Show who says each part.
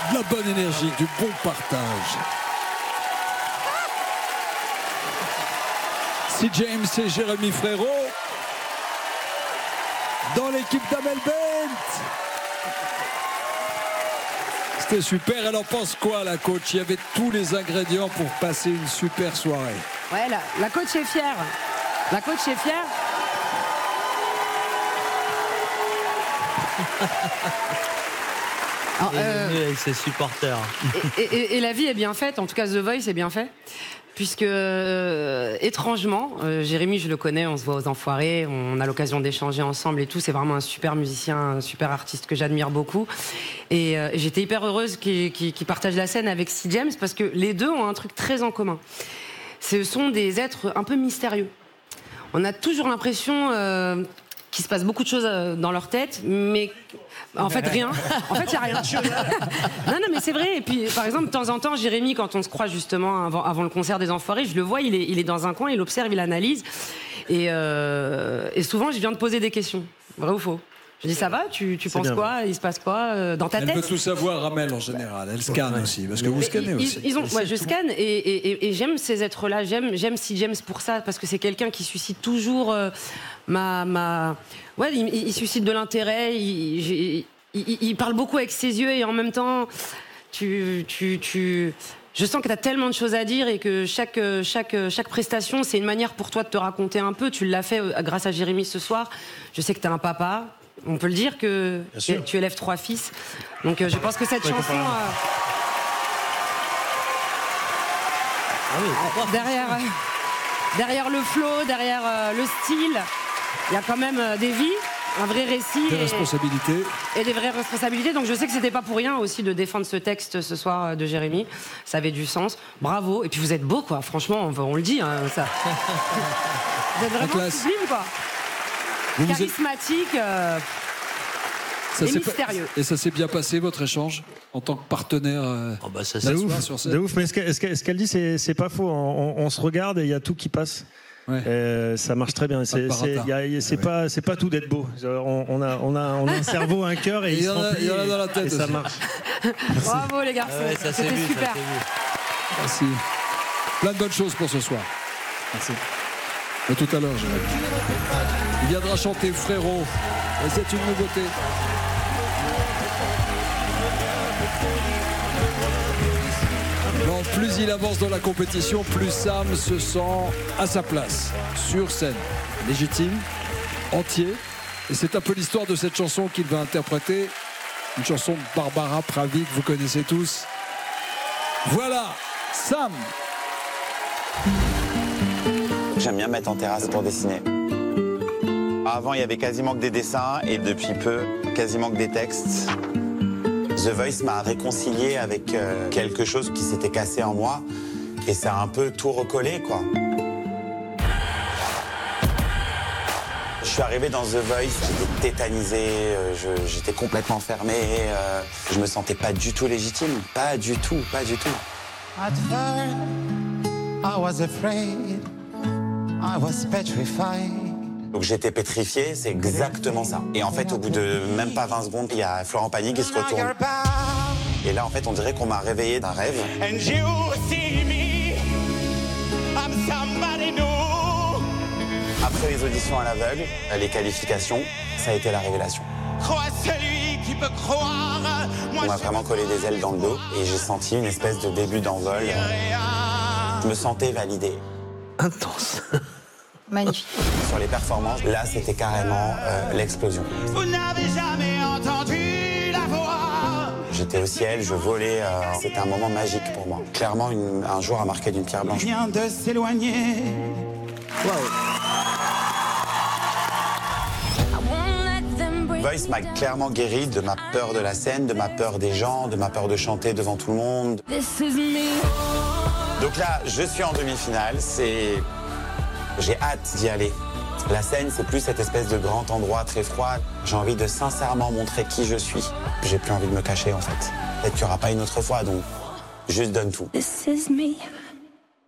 Speaker 1: De la bonne énergie, du bon partage. Si James et Jérémy Frérot dans l'équipe d'Amel Bent. C'était super. Elle en pense quoi, la coach? Il y avait tous les ingrédients pour passer une super soirée.
Speaker 2: Ouais, la coach est fière. La coach est fière.
Speaker 3: Alors, avec ses supporters.
Speaker 2: Et la vie est bien faite, en tout cas The Voice est bien fait. Puisque, étrangement, Jérémy, je le connais, on se voit aux Enfoirés, on a l'occasion d'échanger ensemble et tout. C'est vraiment un super musicien, un super artiste que j'admire beaucoup. Et j'étais hyper heureuse qu'il partage la scène avec C. James parce que les deux ont un truc très en commun. Ce sont des êtres un peu mystérieux. On a toujours l'impression qu'il se passe beaucoup de choses dans leur tête, mais en fait rien. En fait, il n'y a rien. Non, mais c'est vrai. Et puis, par exemple, de temps en temps, Jérémy, quand on se croise justement avant le concert des Enfoirés, je le vois, il est dans un coin, il observe, il analyse. Et souvent, je viens de poser des questions. Vrai ou faux? Je dis, ça va? Tu penses bien, quoi? Il se passe quoi dans ta tête?
Speaker 1: Elle veut tout savoir, Amel, en général. Elle scanne aussi, parce que vous scannez aussi.
Speaker 2: Ouais, je scanne et j'aime ces êtres-là. J'aime C. James pour ça, parce que c'est quelqu'un qui suscite toujours ouais, il suscite de l'intérêt. Il parle beaucoup avec ses yeux et en même temps, je sens que tu as tellement de choses à dire et que chaque prestation, c'est une manière pour toi de te raconter un peu. Tu l'as fait grâce à Jérémy ce soir. Je sais que tu es un papa. On peut le dire que tu élèves 3 fils. Donc je pense que cette chanson... derrière le flow, derrière le style, il y a quand même des vies, un vrai récit.
Speaker 1: Des responsabilités.
Speaker 2: Et des vraies responsabilités. Donc je sais que c'était pas pour rien aussi de défendre ce texte ce soir de Jérémy. Ça avait du sens. Bravo. Et puis vous êtes beau, quoi. Franchement, on le dit. Hein, ça. Vous êtes vraiment sublime, quoi. Charismatique et mystérieux.
Speaker 1: Et ça s'est bien passé, votre échange, en tant que partenaire
Speaker 4: sur scène. De ouf, mais ce qu'elle dit, c'est pas faux. On se regarde et il y a tout qui passe. Ouais. Ça marche très bien. C'est pas tout d'être beau. On a un cerveau, un cœur et il y en a dans la tête et ça marche.
Speaker 2: Bravo les garçons, c'était super.
Speaker 1: Merci. Plein de bonnes choses pour ce soir. Merci. À tout à l'heure, Jérémy. Il viendra chanter Frérot. Et c'est une nouveauté. Non, plus il avance dans la compétition, plus Sam se sent à sa place, sur scène, légitime, entier. Et c'est un peu l'histoire de cette chanson qu'il va interpréter. Une chanson de Barbara Pravi que vous connaissez tous. Voilà, Sam.
Speaker 5: J'aime bien mettre en terrasse pour dessiner. Avant, il y avait quasiment que des dessins et depuis peu, quasiment que des textes. The Voice m'a réconcilié avec quelque chose qui s'était cassé en moi et ça a un peu tout recollé, quoi. Je suis arrivé dans The Voice, j'étais tétanisé, j'étais complètement fermé, je me sentais pas du tout légitime, pas du tout.
Speaker 6: At first, I was afraid, I was petrified.
Speaker 5: Donc j'étais pétrifié, c'est exactement ça. Et en fait, au bout de même pas 20 secondes, il y a Florent Pagny qui se retourne. Et là, en fait, on dirait qu'on m'a réveillé d'un rêve. Après les auditions à l'aveugle, les qualifications, ça a été la révélation. On m'a vraiment collé des ailes dans le dos et j'ai senti une espèce de début d'envol. Je me sentais validé.
Speaker 3: Intense.
Speaker 2: Magnifique.
Speaker 5: Sur les performances, là, c'était carrément l'explosion.
Speaker 6: Vous n'avez jamais entendu la voix.
Speaker 5: J'étais au ciel, je volais. C'était un moment magique pour moi. Clairement, un jour à marquer d'une pierre blanche.
Speaker 6: Vient de s'éloigner.
Speaker 5: Wow. Voice m'a clairement guéri de ma peur de la scène, de ma peur des gens, de ma peur de chanter devant tout le monde. Donc là, je suis en demi-finale, j'ai hâte d'y aller. La scène, c'est plus cette espèce de grand endroit très froid. J'ai envie de sincèrement montrer qui je suis. J'ai plus envie de me cacher, en fait. Peut-être qu'il n'y aura pas une autre fois, donc juste donne tout.
Speaker 7: This is me.